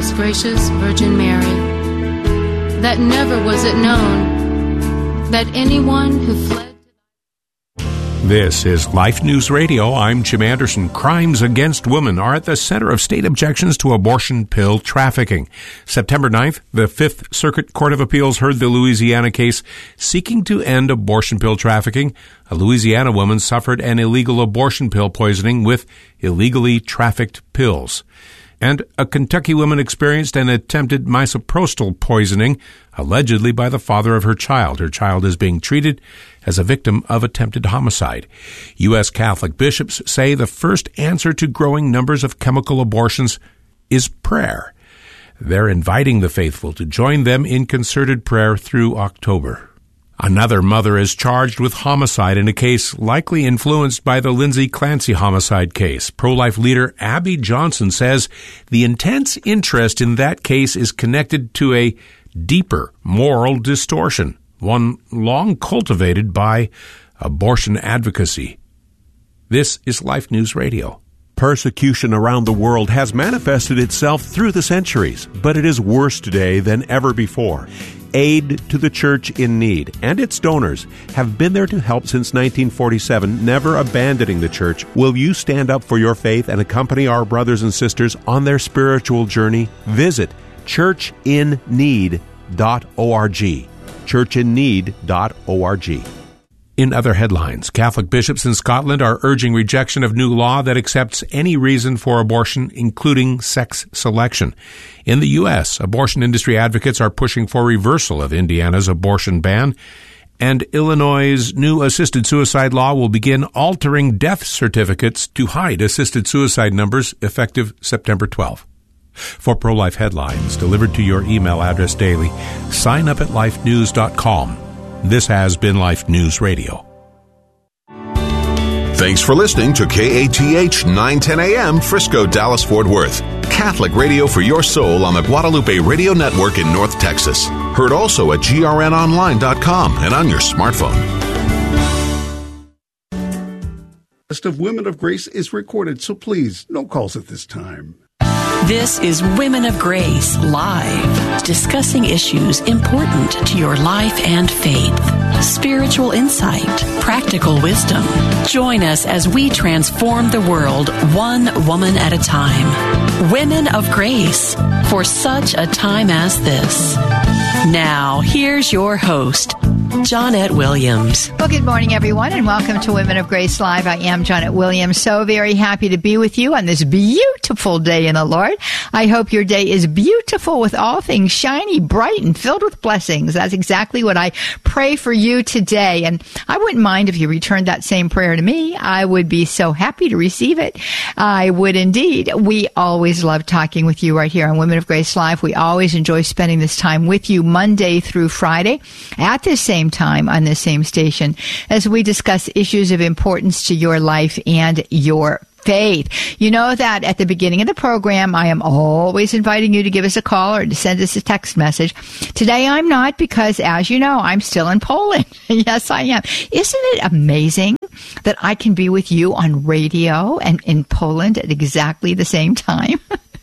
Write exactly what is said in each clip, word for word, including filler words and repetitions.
most gracious Virgin Mary, that never was it known that anyone who fled. This is Life News Radio. I'm Jim Anderson. Crimes against women are at the center of state objections to abortion pill trafficking. September ninth, the Fifth Circuit Court of Appeals heard the Louisiana case seeking to end abortion pill trafficking. A Louisiana woman suffered an illegal abortion pill poisoning with illegally trafficked pills. And a Kentucky woman experienced an attempted misoprostol poisoning, allegedly by the father of her child. Her child is being treated as a victim of attempted homicide. U S Catholic bishops say the first answer to growing numbers of chemical abortions is prayer. They're inviting the faithful to join them in concerted prayer through October. Another mother is charged with homicide in a case likely influenced by the Lindsay Clancy homicide case. Pro-life leader Abby Johnson says the intense interest in that case is connected to a deeper moral distortion, one long cultivated by abortion advocacy. This is Life News Radio. Persecution around the world has manifested itself through the centuries, but it is worse today than ever before. Aid to the Church in Need and its donors have been there to help since nineteen forty-seven, never abandoning the Church. Will you stand up for your faith and accompany our brothers and sisters on their spiritual journey? Visit church in need dot org. church in need dot org. In other headlines, Catholic bishops in Scotland are urging rejection of new law that accepts any reason for abortion, including sex selection. In the U S, abortion industry advocates are pushing for reversal of Indiana's abortion ban, and Illinois' new assisted suicide law will begin altering death certificates to hide assisted suicide numbers effective September twelfth. For pro-life headlines delivered to your email address daily, sign up at life news dot com. This has been Life News Radio. Thanks for listening to K A T H nine ten A M Frisco, Dallas, Fort Worth. Catholic radio for your soul on the Guadalupe Radio Network in North Texas. Heard also at G R N online dot com and on your smartphone. List of Women of Grace is recorded, so please, no calls at this time. This is Women of Grace Live, discussing issues important to your life and faith. Spiritual insight, practical wisdom. Join us as we transform the world one woman at a time. Women of Grace, for such a time as this. Now, here's your host, Johnette Williams. Well, good morning, everyone, and welcome to Women of Grace Live. I am Johnette Williams. So very happy to be with you on this beautiful day in the Lord. I hope your day is beautiful with all things shiny, bright, and filled with blessings. That's exactly what I pray for you today. And I wouldn't mind if you returned that same prayer to me. I would be so happy to receive it. I would indeed. We always love talking with you right here on Women of Grace Live. We always enjoy spending this time with you Monday through Friday at this same time on this same station as we discuss issues of importance to your life and your faith. You know that at the beginning of the program, I am always inviting you to give us a call or to send us a text message. Today I'm not, because as you know, I'm still in Poland. Yes, I am. Isn't it amazing that I can be with you on radio and in Poland at exactly the same time?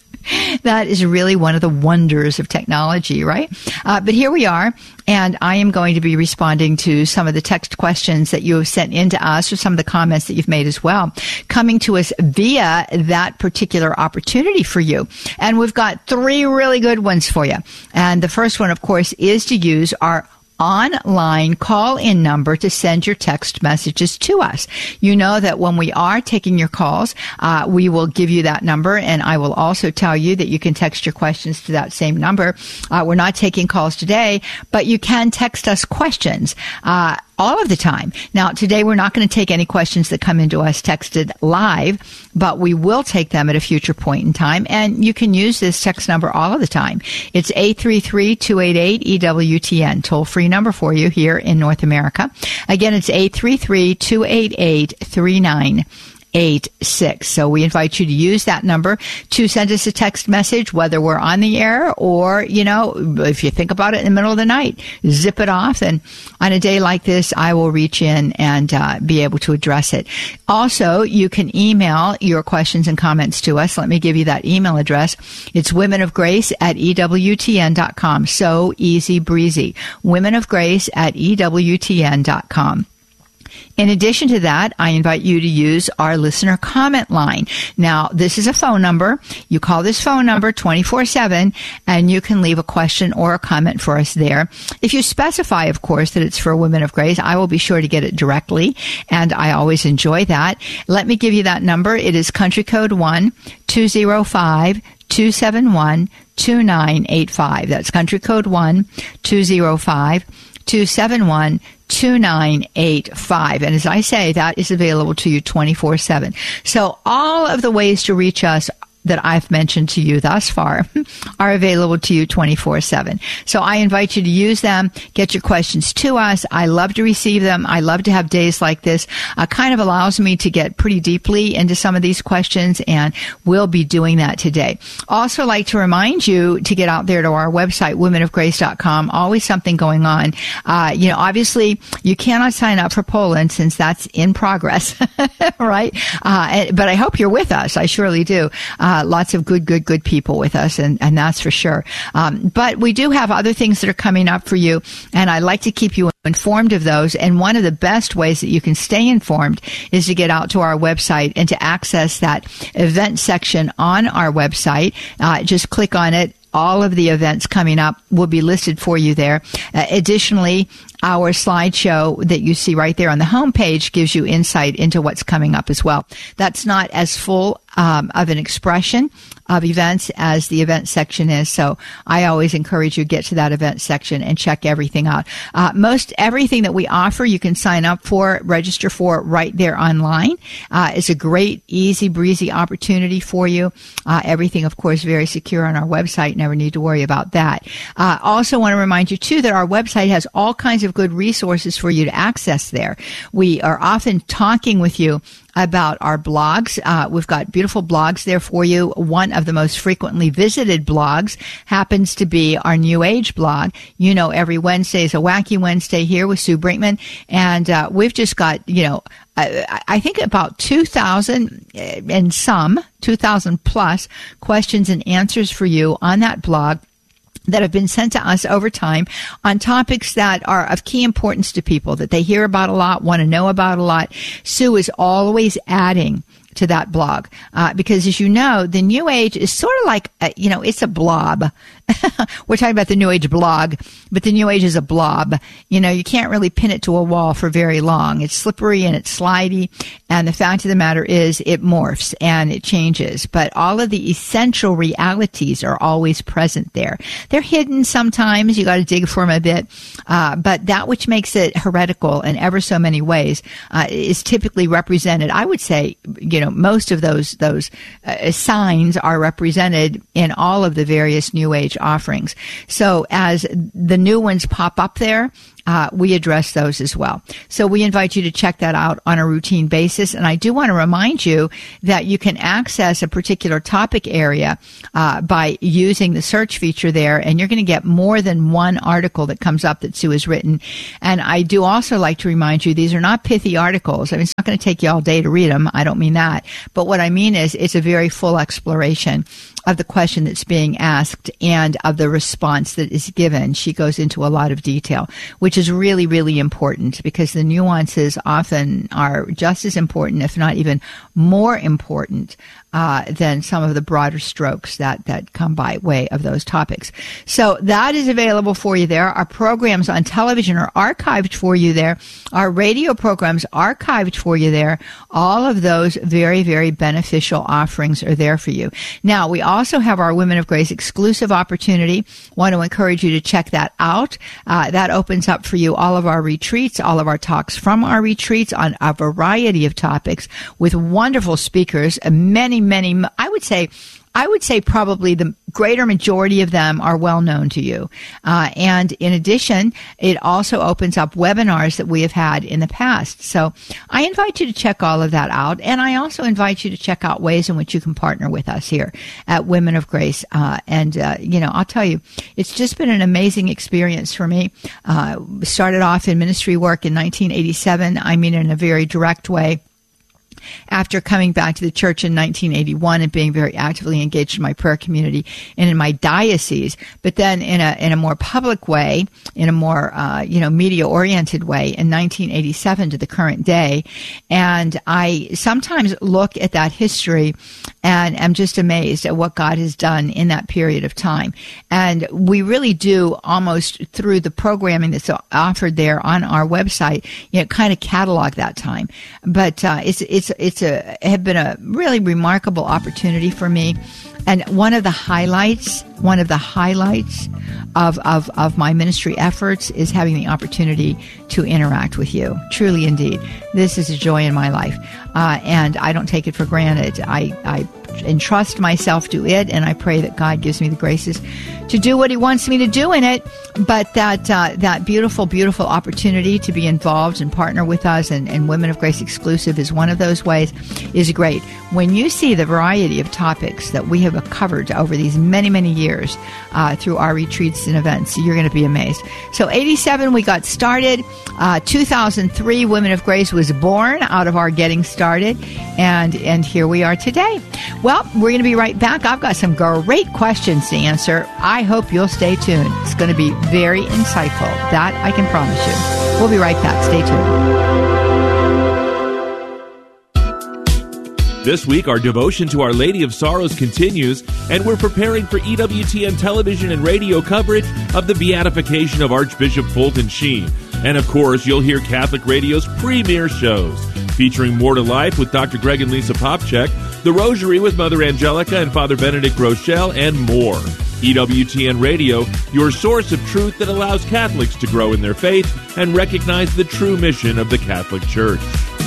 That is really one of the wonders of technology, right? Uh, but here we are, and I am going to be responding to some of the text questions that you have sent in to us, or some of the comments that you've made as well, coming to us via that particular opportunity for you. And we've got three really good ones for you. And the first one, of course, is to use our online call-in number to send your text messages to us. You know that when we are taking your calls, uh, we will give you that number, and I will also tell you that you can text your questions to that same number. Uh, we're not taking calls today, but you can text us questions uh, all of the time. Now, today we're not going to take any questions that come into us texted live, but we will take them at a future point in time, and you can use this text number all of the time. It's eight three three, two eight eight, E W T N, toll-free number for you here in North America. Again, it's eight three three, two eight eight, three nine eight six. So we invite you to use that number to send us a text message, whether we're on the air or, you know, if you think about it in the middle of the night, zip it off. And on a day like this, I will reach in and uh, be able to address it. Also, you can email your questions and comments to us. Let me give you that email address. It's women of grace at E W T N dot com. So easy breezy. Women of grace at E W T N dot com. In addition to that, I invite you to use our listener comment line. Now, this is a phone number. You call this phone number twenty-four seven, and you can leave a question or a comment for us there. If you specify, of course, that it's for Women of Grace, I will be sure to get it directly, and I always enjoy that. Let me give you that number. It is country code one two zero five two seven one two nine eight five. That's country code one two zero five two seven one two nine eight five. And as I say, that is available to you twenty-four seven. So all of the ways to reach us that I've mentioned to you thus far are available to you twenty-four seven. So I invite you to use them, get your questions to us. I love to receive them. I love to have days like this. Uh, kind of allows me to get pretty deeply into some of these questions, and we'll be doing that today. Also like to remind you to get out there to our website, women of grace dot com. Always something going on. Uh, you know, obviously you cannot sign up for Poland since that's in progress, right? Uh, but I hope you're with us. I surely do. Uh, lots of good, good, good people with us, and, and that's for sure. Um, but we do have other things that are coming up for you, and I'd like to keep you informed of those. And one of the best ways that you can stay informed is to get out to our website and to access that event section on our website. Uh, just click on it. All of the events coming up will be listed for you there. Uh, additionally, our slideshow that you see right there on the homepage gives you insight into what's coming up as well. That's not as full um, of an expression of events as the event section is. So I always encourage you to get to that event section and check everything out. Uh, most everything that we offer, you can sign up for, register for right there online. Uh, it's a great, easy breezy opportunity for you. Uh, everything, of course, very secure on our website. Never need to worry about that. Uh, also want to remind you too that our website has all kinds of good resources for you to access there. We are often talking with you about our blogs. Uh, we've got beautiful blogs there for you. One of the most frequently visited blogs happens to be our New Age blog. You know, every Wednesday is a Wacky Wednesday here with Sue Brinkman. And uh, we've just got, you know, I, I think about two thousand and some, two thousand plus questions and answers for you on that blog that have been sent to us over time on topics that are of key importance to people, that they hear about a lot, want to know about a lot. Sue is always adding to that blog uh, because, as you know, the New Age is sort of like, a, you know, it's a blob. We're talking about the New Age blog, but the New Age is a blob. You know, you can't really pin it to a wall for very long. It's slippery and it's slidey, and the fact of the matter is it morphs and it changes. But all of the essential realities are always present there. They're hidden sometimes. You got to dig for them a bit. Uh, but that which makes it heretical in ever so many ways uh, is typically represented. I would say, you know, most of those those uh, signs are represented in all of the various New Age offerings. So as the new ones pop up there, Uh, we address those as well. So we invite you to check that out on a routine basis. And I do want to remind you that you can access a particular topic area uh, by using the search feature there, and you're going to get more than one article that comes up that Sue has written. And I do also like to remind you, these are not pithy articles. I mean, it's not going to take you all day to read them. I don't mean that. But what I mean is it's a very full exploration of the question that's being asked and of the response that is given. She goes into a lot of detail, which is really, really important because the nuances often are just as important, if not even more important, uh, than some of the broader strokes that, that come by way of those topics. So that is available for you there. Our programs on television are archived for you there. Our radio programs archived for you there. All of those very, very beneficial offerings are there for you. Now, we also have our Women of Grace exclusive opportunity. Want to encourage you to check that out. Uh, that opens up for you all of our retreats, all of our talks from our retreats on a variety of topics with wonderful speakers, many, many, I would say I would say probably the greater majority of them are well known to you. Uh, and in addition, it also opens up webinars that we have had in the past. So I invite you to check all of that out. And I also invite you to check out ways in which you can partner with us here at Women of Grace. Uh, and, uh, you know, I'll tell you, it's just been an amazing experience for me. Uh, started off in ministry work in nineteen eighty-seven. I mean, in a very direct way. After coming back to the church in nineteen eighty-one and being very actively engaged in my prayer community and in my diocese, but then in a in a more public way, in a more uh, you know media oriented way in nineteen eighty-seven to the current day, and I sometimes look at that history and am just amazed at what God has done in that period of time. And we really do, almost through the programming that's offered there on our website, you know, kind of catalog that time. But uh, it's it's it's a have been a really remarkable opportunity for me. And one of the highlights, one of the highlights of, of, of my ministry efforts is having the opportunity to interact with you. Truly, indeed. This is a joy in my life. Uh, and I don't take it for granted. I, I entrust myself to it, and I pray that God gives me the graces to do what He wants me to do in it. But that uh, that beautiful, beautiful opportunity to be involved and partner with us, and, and Women of Grace Exclusive is one of those ways, is great. When you see the variety of topics that we have covered over these many, many years uh, through our retreats and events, you're going to be amazed. So eighty-seven, we got started. Uh, two thousand three, Women of Grace was born out of our getting started. And, and here we are today. Well, we're going to be right back. I've got some great questions to answer. I hope you'll stay tuned. It's going to be very insightful. That I can promise you. We'll be right back. Stay tuned. This week, our devotion to Our Lady of Sorrows continues, and we're preparing for E W T N television and radio coverage of the beatification of Archbishop Fulton Sheen. And of course, you'll hear Catholic Radio's premier shows, featuring More to Life with Doctor Greg and Lisa Popchak, The Rosary with Mother Angelica and Father Benedict Rochelle, and more. E W T N Radio, your source of truth that allows Catholics to grow in their faith and recognize the true mission of the Catholic Church.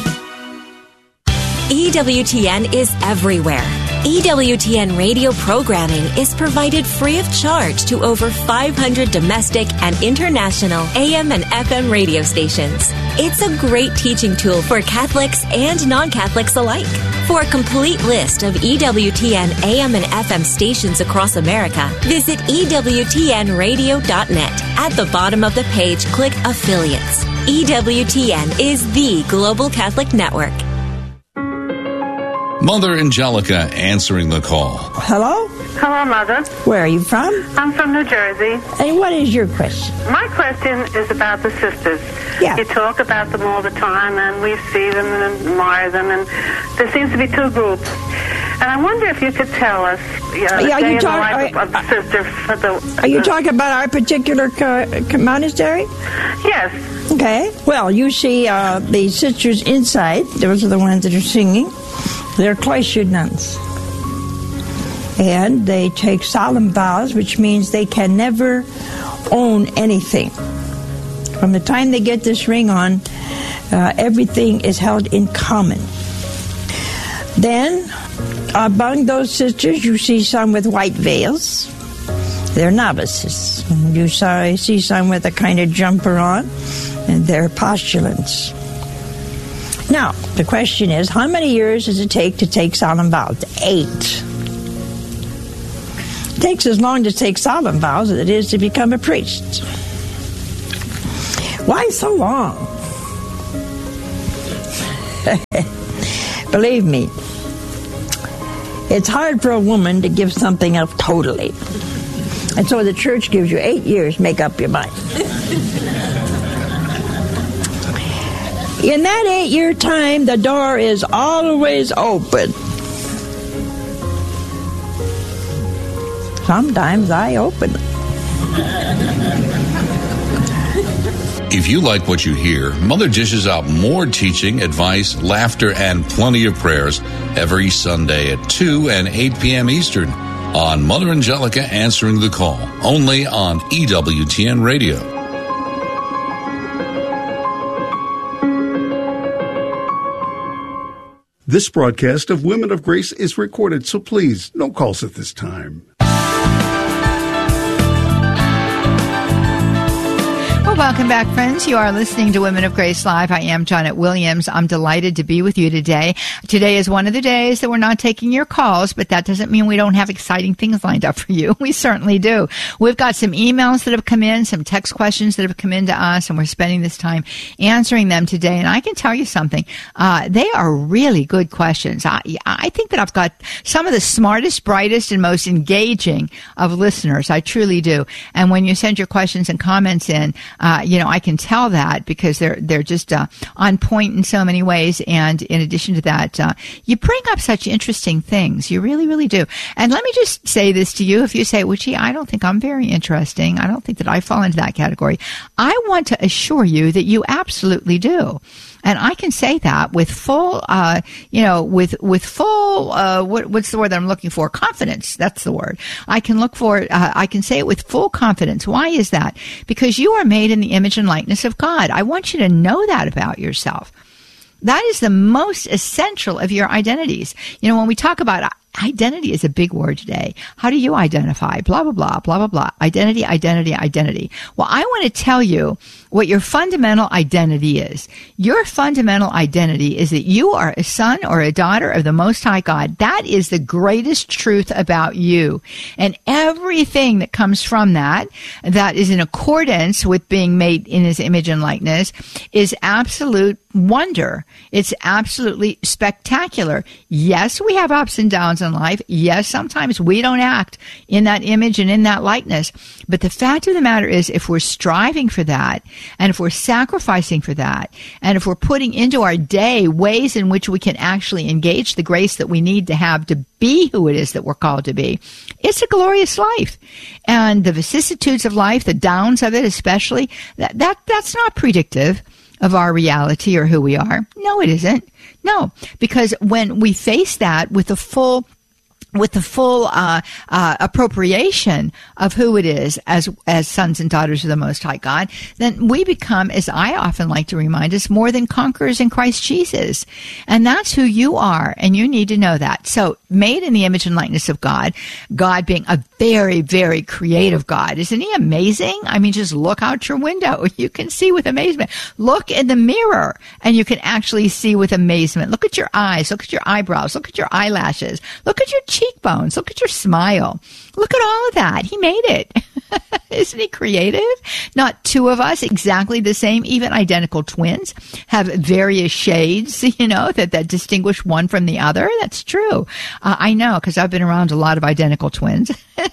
E W T N is everywhere. E W T N radio programming is provided free of charge to over five hundred domestic and international A M and F M radio stations. It's a great teaching tool for Catholics and non-Catholics alike. For a complete list of E W T N A M and F M stations across America, visit E W T N radio dot net. At the bottom of the page, click Affiliates. E W T N is the global Catholic network. Mother Angelica answering the call. Hello? Hello, Mother. Where are you from? I'm from New Jersey. And what is your question? My question is about the sisters. Yeah. You talk about them all the time, and we see them and admire them, and there seems to be two groups. And I wonder if you could tell us, you know, yeah, the day you in talk, the life are, of the sister. For the, are you uh, talking about our particular co- co- monastery? Yes. Okay. Well, you see uh, the sisters inside. Those are the ones that are singing. They're cloistered nuns. And they take solemn vows, which means they can never own anything. From the time they get this ring on, uh, everything is held in common. Then, among those sisters, you see some with white veils. They're novices. And you saw, see some with a kind of jumper on, and they're postulants. Now, the question is, how many years does it take to take solemn vows? Eight. It takes as long to take solemn vows as it is to become a priest. Why so long? Believe me, it's hard for a woman to give something up totally. And so the church gives you eight years to make up your mind. In that eight-year time, the door is always open. Sometimes I open it. If you like what you hear, Mother dishes out more teaching, advice, laughter, and plenty of prayers every Sunday at two and eight p.m. Eastern on Mother Angelica Answering the Call, only on E W T N Radio. This broadcast of Women of Grace is recorded, so please, no calls at this time. Well, welcome back, friends. You are listening to Women of Grace Live. I am Janet Williams. I'm delighted to be with you today. Today is one of the days that we're not taking your calls, but that doesn't mean we don't have exciting things lined up for you. We certainly do. We've got some emails that have come in, some text questions that have come in to us, and we're spending this time answering them today. And I can tell you something. Uh, they are really good questions. I, I think that I've got some of the smartest, brightest, and most engaging of listeners. I truly do. And when you send your questions and comments in, Uh, you know, I can tell that because they're they're just uh, on point in so many ways. And in addition to that, uh, you bring up such interesting things. You really, really do. And let me just say this to you. If you say, well, gee, I don't think I'm very interesting. I don't think that I fall into that category. I want to assure you that you absolutely do. And I can say that with full, uh, you know, with, with full, uh, what, what's the word that I'm looking for? Confidence. That's the word. I can look for, uh, I can say it with full confidence. Why is that? Because you are made in the image and likeness of God. I want you to know that about yourself. That is the most essential of your identities. You know, when we talk about identity is a big word today. How do you identify? Blah, blah, blah, blah, blah, blah. Identity, identity, identity. Well, I want to tell you what your fundamental identity is. Your fundamental identity is that you are a son or a daughter of the Most High God. That is the greatest truth about you. And everything that comes from that, that is in accordance with being made in His image and likeness, is absolute wonder. It's absolutely spectacular. Yes, we have ups and downs in life. Yes, sometimes we don't act in that image and in that likeness. But the fact of the matter is, if we're striving for that, and if we're sacrificing for that, and if we're putting into our day ways in which we can actually engage the grace that we need to have to be who it is that we're called to be, it's a glorious life. And the vicissitudes of life, the downs of it especially, that, that that's not predictive of our reality or who we are. No, it isn't. No, because when we face that with a full with the full uh, uh, appropriation of who it is as as sons and daughters of the Most High God, then we become, as I often like to remind us, more than conquerors in Christ Jesus. And that's who you are, and you need to know that. So, made in the image and likeness of God, God being a very, very creative God. Isn't He amazing? I mean, just look out your window. You can see with amazement. Look in the mirror, and you can actually see with amazement. Look at your eyes. Look at your eyebrows. Look at your eyelashes. Look at your cheekbones. Look at your smile. Look at all of that. He made it. Isn't He creative? Not two of us exactly the same, even identical twins have various shades, you know, that, that distinguish one from the other. That's true. Uh, I know, because I've been around a lot of identical twins.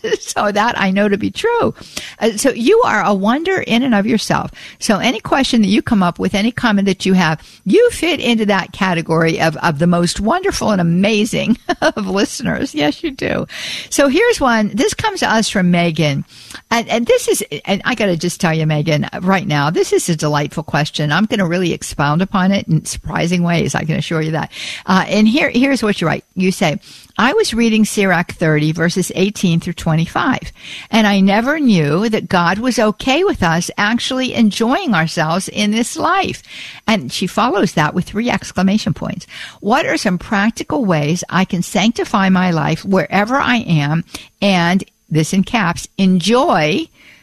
So that I know to be true. Uh, so you are a wonder in and of yourself. So any question that you come up with, any comment that you have, you fit into that category of, of the most wonderful and amazing of listeners. Yes, you do. So here's one. This comes to us from Megan. And, and this is, and I got to just tell you, Megan, right now, this is a delightful question. I'm going to really expound upon it in surprising ways. I can assure you that. Uh, and here, here's what you write. You say, I was reading Sirach thirty, verses eighteen through twenty-five, and I never knew that God was okay with us actually enjoying ourselves in this life. And she follows that with three exclamation points. What are some practical ways I can sanctify my life wherever I am and, this in caps, enjoy,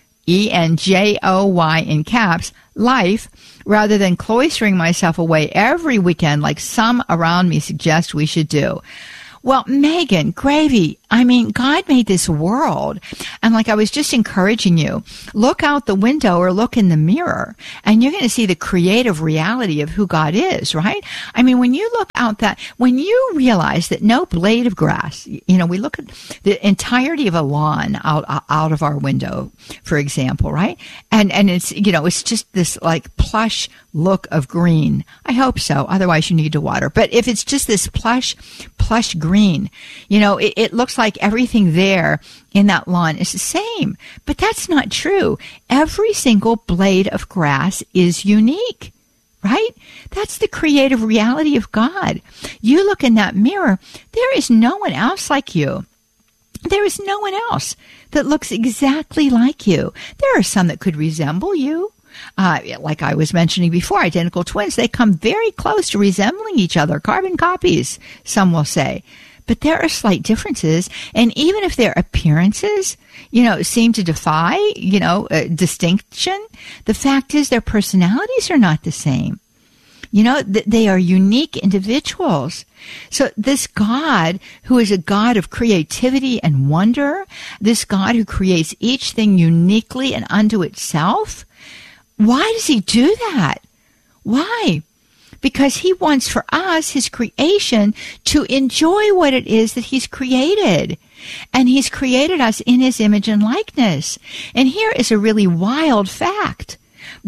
E N J O Y in caps, life, rather than cloistering myself away every weekend like some around me suggest we should do? Well, Megan, gravy, I mean, God made this world. And like I was just encouraging you, look out the window or look in the mirror, and you're going to see the creative reality of who God is, right? I mean, when you look out that, when you realize that no blade of grass, you know, we look at the entirety of a lawn out, out of our window, for example, right? And, and it's, you know, it's just this like plush look of green. I hope so. Otherwise you need to water. But if it's just this plush, plush green, you know, it, it looks like everything there in that lawn is the same. But that's not true. Every single blade of grass is unique, right? That's the creative reality of God. You look in that mirror, there is no one else like you. There is no one else that looks exactly like you. There are some that could resemble you. Uh, like I was mentioning before, identical twins, they come very close to resembling each other, carbon copies, some will say. But there are slight differences, and even if their appearances, you know, seem to defy, you know, uh, distinction, the fact is their personalities are not the same. You know, th- they are unique individuals. So this God, who is a God of creativity and wonder, this God who creates each thing uniquely and unto itself, why does he do that? Why? Because he wants for us, his creation, to enjoy what it is that he's created. And he's created us in his image and likeness. And here is a really wild fact.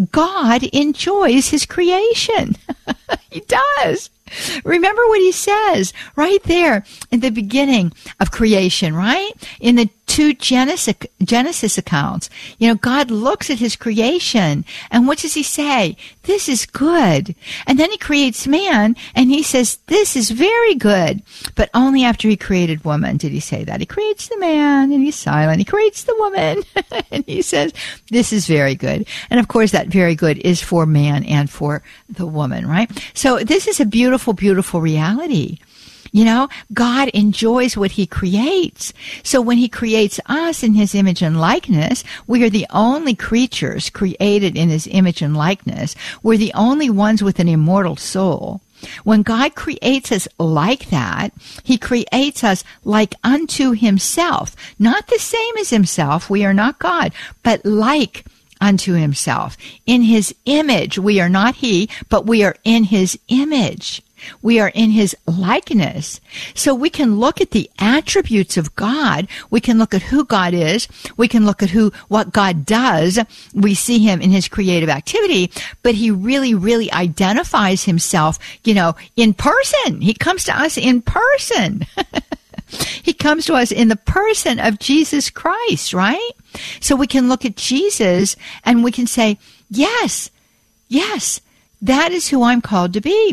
God enjoys his creation. He does. Remember what he says right there in the beginning of creation, right? In the two Genesis, Genesis accounts, you know, God looks at his creation, and what does he say? This is good. And then he creates man, and he says, this is very good. But only after he created woman did he say that. He creates the man, and he's silent. He creates the woman, and he says, this is very good. And of course, that very good is for man and for the woman, right? So this is a beautiful, beautiful reality. You know, God enjoys what he creates. So when he creates us in his image and likeness, we are the only creatures created in his image and likeness. We're the only ones with an immortal soul. When God creates us like that, he creates us like unto himself. Not the same as himself. We are not God, but like unto himself. In his image. We are not he, but we are in his image. We are in his likeness. So we can look at the attributes of God. We can look at who God is. We can look at who, what God does. We see him in his creative activity, but he really, really identifies himself, you know, in person. He comes to us in person. He comes to us in the person of Jesus Christ, right? So we can look at Jesus and we can say, yes, yes, that is who I'm called to be.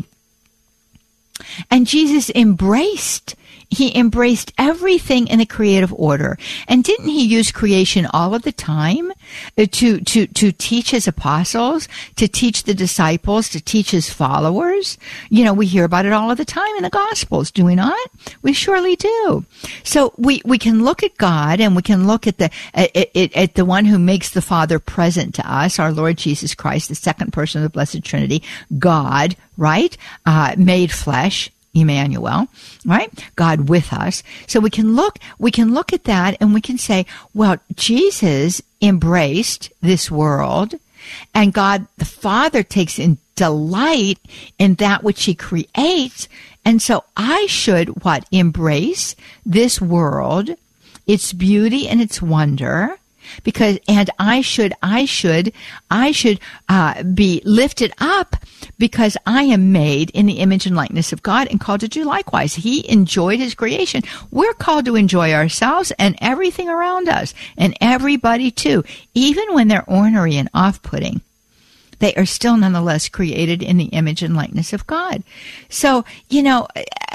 And Jesus embraced, he embraced everything in the creative order. And didn't he use creation all of the time to, to, to teach his apostles, to teach the disciples, to teach his followers? You know, we hear about it all of the time in the Gospels, do we not? We surely do. So we, we can look at God and we can look at the, at, at, at the one who makes the Father present to us, our Lord Jesus Christ, the second person of the Blessed Trinity, God, right? Uh, made flesh. Emmanuel, right? God with us. So we can look, we can look at that and we can say, well, Jesus embraced this world and God the Father takes in delight in that which he creates. And so I should, what, embrace this world, its beauty and its wonder, because, and I should, I should, I should, uh, be lifted up because I am made in the image and likeness of God and called to do likewise. He enjoyed his creation. We're called to enjoy ourselves and everything around us and everybody too, even when they're ornery and off-putting. They are still nonetheless created in the image and likeness of God. So, you know,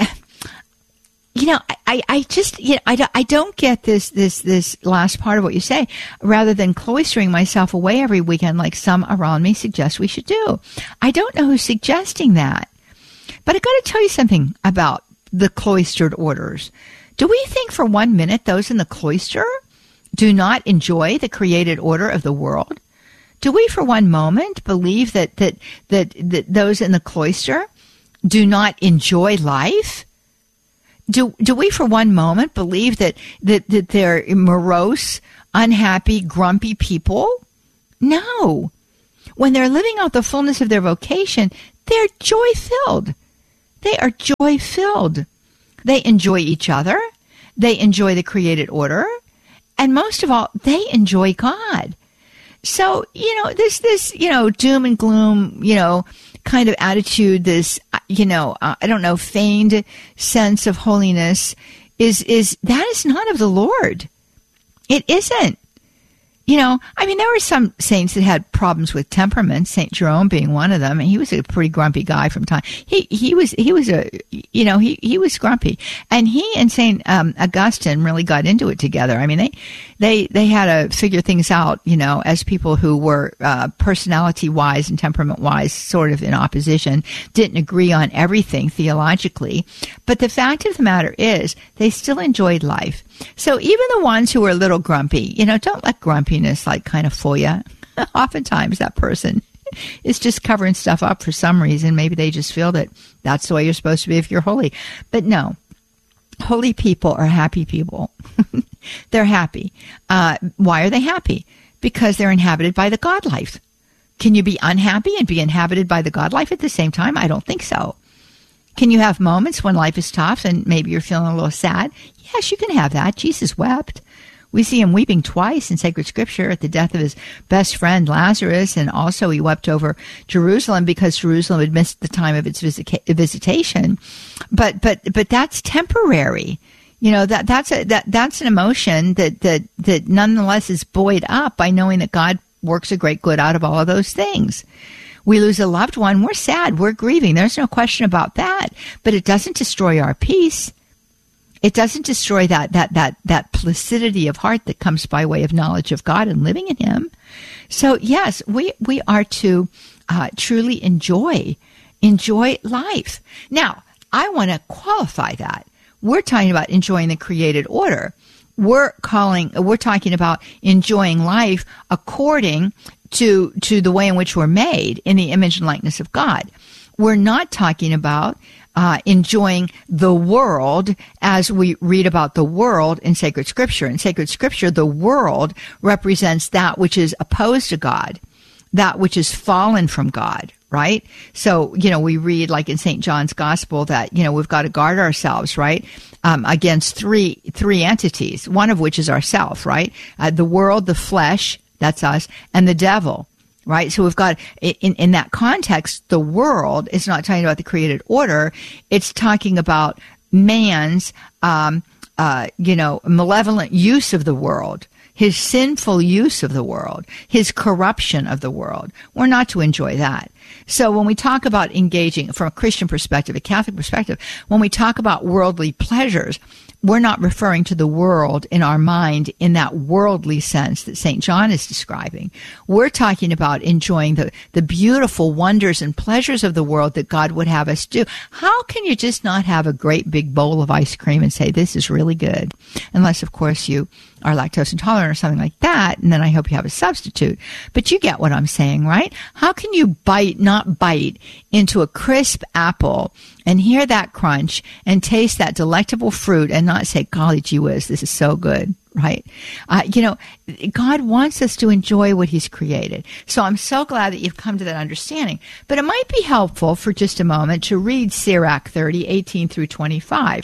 You know, I, I just, you know, I, I don't get this, this, this last part of what you say, rather than cloistering myself away every weekend like some around me suggest we should do. I don't know who's suggesting that. But I got to tell you something about the cloistered orders. Do we think for one minute those in the cloister do not enjoy the created order of the world? Do we for one moment believe that, that, that, that those in the cloister do not enjoy life? Do do we for one moment believe that, that, that they're morose, unhappy, grumpy people? No. When they're living out the fullness of their vocation, they're joy-filled. They are joy-filled. They enjoy each other. They enjoy the created order. And most of all, they enjoy God. So, you know, this, this, you know, doom and gloom, you know, kind of attitude, this, you know, uh, I don't know, feigned sense of holiness is, is, that is not of the Lord. It isn't. You know, I mean, there were some saints that had problems with temperament, Saint Jerome being one of them, and he was a pretty grumpy guy from time. He he was he was a you know he he was grumpy, and he and Saint um, Augustine really got into it together. I mean, they they they had to figure things out, you know, as people who were uh, personality wise and temperament wise, sort of in opposition, didn't agree on everything theologically. But the fact of the matter is, they still enjoyed life. So even the ones who were a little grumpy, you know, don't let grumpiness like kind of fool you. Oftentimes that person is just covering stuff up for some reason. Maybe they just feel that that's the way you're supposed to be if you're holy. But no, holy people are happy people. They're happy. Uh, why are they happy? Because they're inhabited by the God life. Can you be unhappy and be inhabited by the God life at the same time? I don't think so. Can you have moments when life is tough and maybe you're feeling a little sad? Yes, you can have that. Jesus wept. We see him weeping twice in sacred scripture at the death of his best friend Lazarus, and also he wept over Jerusalem because Jerusalem had missed the time of its visita- visitation. But but but that's temporary. You know, that that's a that that's an emotion that that that nonetheless is buoyed up by knowing that God works a great good out of all of those things. We lose a loved one, we're sad, we're grieving. There's no question about that. But it doesn't destroy our peace. It doesn't destroy that that that that placidity of heart that comes by way of knowledge of God and living in him. So yes, we we are to uh, truly enjoy enjoy life. Now, I want to qualify that. We're talking about enjoying the created order. We're calling we're talking about enjoying life according to to the way in which we're made in the image and likeness of God. We're not talking about uh, enjoying the world as we read about the world in sacred scripture. In sacred scripture, the world represents that which is opposed to God, that which is fallen from God, right? So, you know, we read like in Saint John's Gospel that, you know, we've got to guard ourselves, right, um, against three three entities, one of which is ourself, right? Uh, the world, the flesh, that's us, and the devil, right? So we've got, in, in that context, the world is not talking about the created order. It's talking about man's, um, uh, you know, malevolent use of the world, his sinful use of the world, his corruption of the world. We're not to enjoy that. So when we talk about engaging from a Christian perspective, a Catholic perspective, when we talk about worldly pleasures, we're not referring to the world in our mind in that worldly sense that Saint John is describing. We're talking about enjoying the, the beautiful wonders and pleasures of the world that God would have us do. How can you just not have a great big bowl of ice cream and say, this is really good? Unless, of course, you are lactose intolerant or something like that, and then I hope you have a substitute. But you get what I'm saying, right? How can you bite, not bite, into a crisp apple and hear that crunch and taste that delectable fruit and not say, golly gee whiz, this is so good, right? Uh, you know, God wants us to enjoy what he's created. So I'm so glad that you've come to that understanding. But it might be helpful for just a moment to read Sirach thirty, eighteen through twenty-five.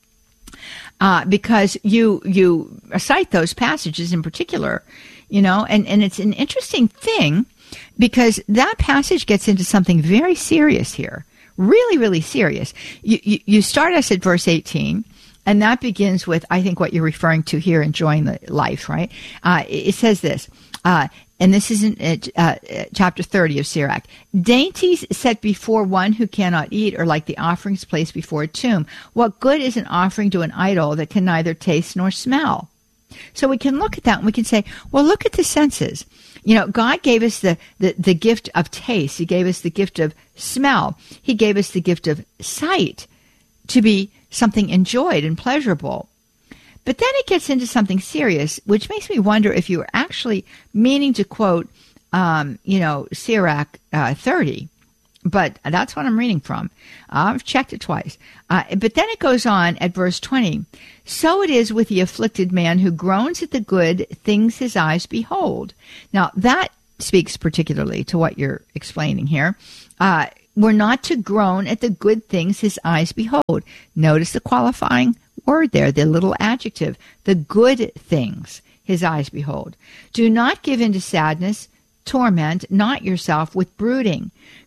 Uh, because you you cite those passages in particular, you know, and, and it's an interesting thing because that passage gets into something very serious here, really, really serious. You, you, you start us at verse eighteen, and that begins with, I think, what you're referring to here, enjoying the life, right? Uh, it, it says this, uh, and this is in uh, chapter thirty of Sirach. Dainties set before one who cannot eat are like the offerings placed before a tomb. What good is an offering to an idol that can neither taste nor smell? So we can look at that and we can say, well, look at the senses. You know, God gave us the, the, the gift of taste. He gave us the gift of smell. He gave us the gift of sight to be something enjoyed and pleasurable. But then it gets into something serious, which makes me wonder if you were actually meaning to quote, um, you know, Sirach uh, thirty. But that's what I'm reading from. Uh, I've checked it twice. Uh, but then it goes on at verse twenty. So it is with the afflicted man who groans at the good things his eyes behold. Now, that speaks particularly to what you're explaining here. Uh, we're not to groan at the good things his eyes behold. Notice the qualifying word there, the little adjective, the good things his eyes behold. Do not give in to sadness, torment not yourself with brooding.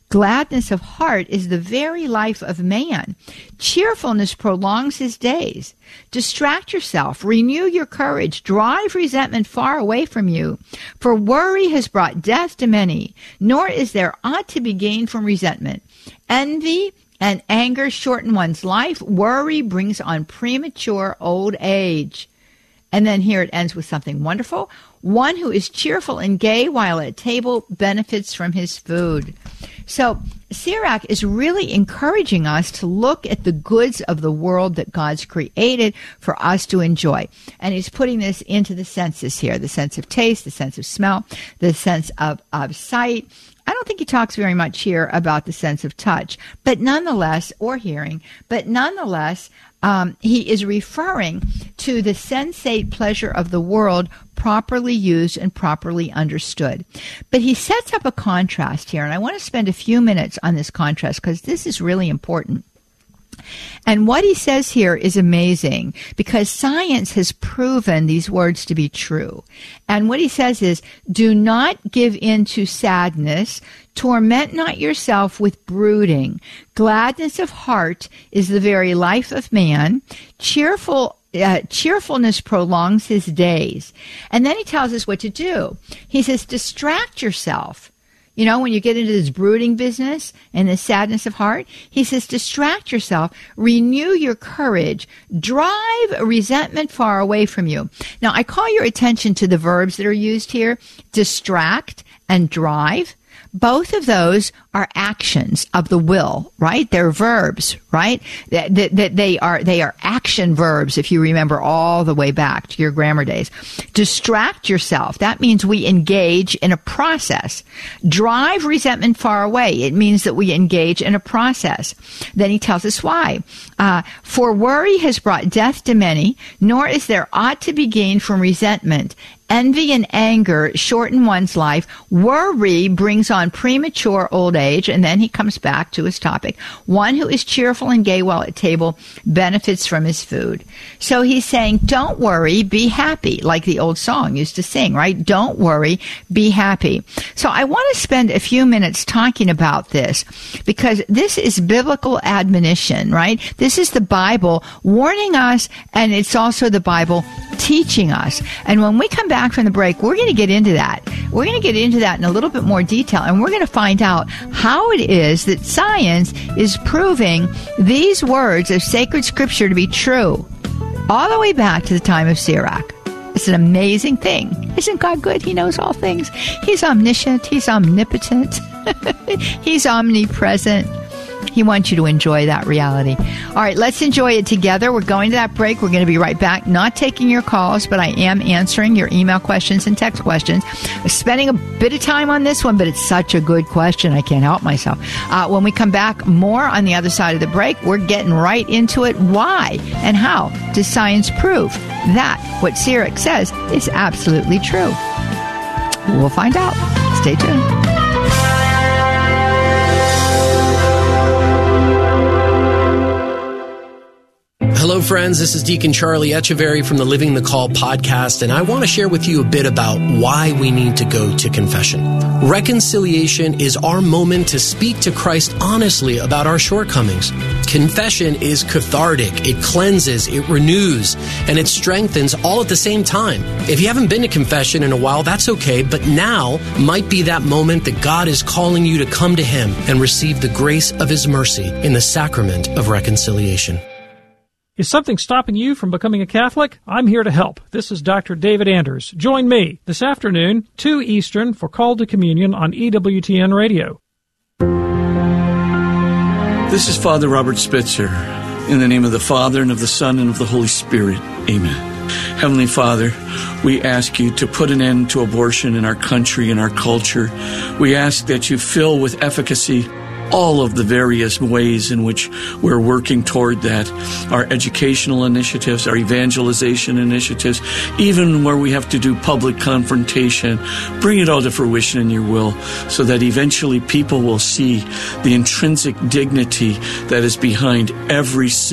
Gladness of heart is the very life of man. Cheerfulness prolongs his days. Distract yourself. Renew your courage. Drive resentment far away from you. For worry has brought death to many, nor is there aught to be gained from resentment. Envy and anger shorten one's life. Worry brings on premature old age. And then here it ends with something wonderful. One who is cheerful and gay while at table benefits from his food. So Sirach is really encouraging us to look at the goods of the world that God's created for us to enjoy. And he's putting this into the senses here, the sense of taste, the sense of smell, the sense of, of sight. I don't think he talks very much here about the sense of touch, but nonetheless, or hearing, but nonetheless, um, he is referring to the sensate pleasure of the world properly used and properly understood. But he sets up a contrast here, and I want to spend a few minutes on this contrast because this is really important. And what he says here is amazing because science has proven these words to be true. And what he says is, do not give in to sadness. Torment not yourself with brooding. Gladness of heart is the very life of man. Cheerful Uh, cheerfulness prolongs his days. And then he tells us what to do. He says, distract yourself. You know, when you get into this brooding business and the sadness of heart, he says, distract yourself, renew your courage, drive resentment far away from you. Now, I call your attention to the verbs that are used here, distract and drive. Both of those are actions of the will, right? They're verbs, right? That, that, that they are they are action verbs, if you remember all the way back to your grammar days. Distract yourself. That means we engage in a process. Drive resentment far away. It means that we engage in a process. Then he tells us why. Uh, For worry has brought death to many, nor is there aught to be gained from resentment. Envy and anger shorten one's life. Worry brings on premature old age. And then he comes back to his topic. One who is cheerful and gay while at table benefits from his food. So he's saying, don't worry, be happy, like the old song used to sing, right? Don't worry, be happy. So I want to spend a few minutes talking about this because this is biblical admonition, right? This is the Bible warning us, and it's also the Bible teaching us. And when we come back from the break, we're going to get into that. We're going to get into that in a little bit more detail, and we're going to find out how it is that science is proving these words of sacred scripture to be true all the way back to the time of Sirach. It's an amazing thing. Isn't God good? He knows all things. He's omniscient. He's omnipotent. He's omnipresent. He wants you to enjoy that reality. All right, let's enjoy it together. We're going to that break. We're going to be right back. Not taking your calls, but I am answering your email questions and text questions. I'm spending a bit of time on this one, but it's such a good question. I can't help myself. Uh, when we come back, more on the other side of the break. We're getting right into it. Why and how does science prove that what Sirach says is absolutely true? We'll find out. Stay tuned. Hello, friends. This is Deacon Charlie Echeverry from the Living the Call podcast, and I want to share with you a bit about why we need to go to confession. Reconciliation is our moment to speak to Christ honestly about our shortcomings. Confession is cathartic. It cleanses, it renews, and it strengthens all at the same time. If you haven't been to confession in a while, that's okay, but now might be that moment that God is calling you to come to Him and receive the grace of His mercy in the sacrament of reconciliation. Is something stopping you from becoming a Catholic? I'm here to help. This is Doctor David Anders. Join me this afternoon, two Eastern, for Call to Communion on E W T N Radio. This is Father Robert Spitzer. In the name of the Father, and of the Son, and of the Holy Spirit. Amen. Heavenly Father, we ask you to put an end to abortion in our country and our culture. We ask that you fill with efficacy all of the various ways in which we're working toward that. Our educational initiatives, our evangelization initiatives, even where we have to do public confrontation. Bring it all to fruition in your will so that eventually people will see the intrinsic dignity that is behind every sin.